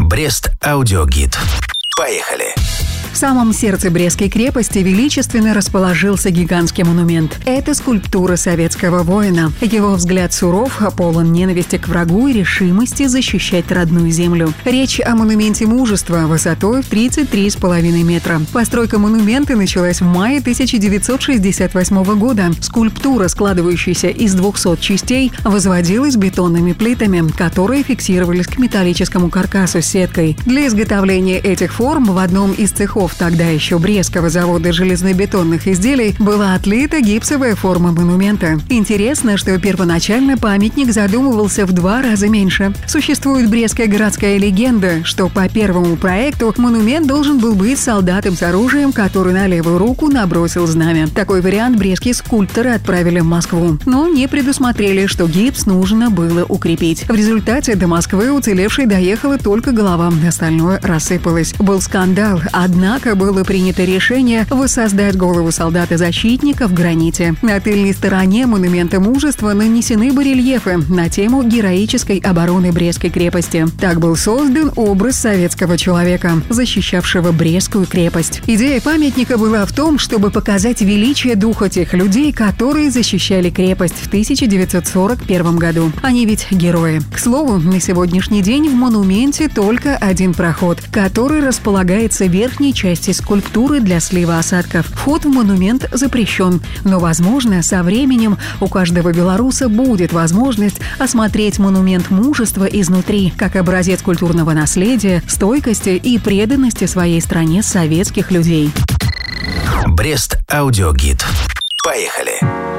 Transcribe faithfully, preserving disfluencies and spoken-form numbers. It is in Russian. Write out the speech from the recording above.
Брест аудиогид. Поехали! В самом сердце Брестской крепости величественно расположился гигантский монумент. Это скульптура советского воина. Его взгляд суров, полон ненависти к врагу и решимости защищать родную землю. Речь о монументе мужества высотой в тридцать три с половиной метра. Постройка монумента началась в мае тысяча девятьсот шестьдесят восьмого года. Скульптура, складывающаяся из двухсот частей, возводилась бетонными плитами, которые фиксировались к металлическому каркасу с сеткой. Для изготовления этих форм в одном из цехов тогда еще Брестского завода железнобетонных изделий была отлита гипсовая форма монумента. Интересно, что первоначально памятник задумывался в два раза меньше. Существует брестская городская легенда, что по первому проекту монумент должен был быть солдатом с оружием, который на левую руку набросил знамя. Такой вариант брестские скульпторы отправили в Москву, но не предусмотрели, что гипс нужно было укрепить. В результате до Москвы уцелевшей доехала только голова, остальное рассыпалось. Был скандал, однако было принято решение воссоздать голову солдата-защитника в граните. На тыльной стороне монумента мужества нанесены барельефы на тему героической обороны Брестской крепости. Так был создан образ советского человека, защищавшего Брестскую крепость. Идея памятника была в том, чтобы показать величие духа тех людей, которые защищали крепость в тысяча девятьсот сорок первом году. Они ведь герои. К слову, на сегодняшний день в монументе только один проход, который располагается в верхней части части скульптуры для слива осадков. Вход в монумент запрещен, но, возможно, со временем у каждого белоруса будет возможность осмотреть монумент мужества изнутри, как образец культурного наследия, стойкости и преданности своей стране советских людей. Брест аудиогид. Поехали!